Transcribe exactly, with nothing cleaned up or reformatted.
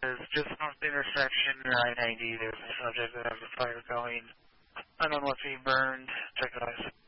is just off the intersection I ninety. There's a subject that has a fire going. I don't know if he burned. Check it out.